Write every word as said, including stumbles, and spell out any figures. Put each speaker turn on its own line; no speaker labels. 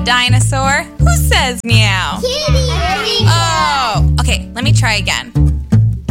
dinosaur? Who says meow?
Kitty.
Oh, okay, let me try again.